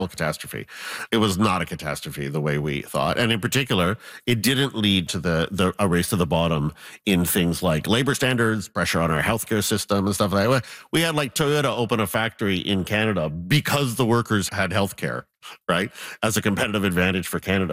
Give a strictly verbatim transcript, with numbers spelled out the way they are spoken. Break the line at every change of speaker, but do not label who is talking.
catastrophe. It was not a catastrophe the way we thought. And in particular, it didn't lead to the, the a race to the bottom in things like labor standards, pressure on our healthcare system and stuff like that. We had like Toyota open a factory in Canada because the workers had healthcare, right? As a competitive advantage for Canada.